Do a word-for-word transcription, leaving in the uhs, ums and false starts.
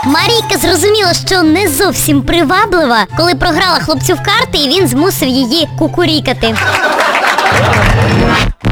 Марійка зрозуміла, що не зовсім приваблива, коли програла хлопцю в карти, і він змусив її кукурікати.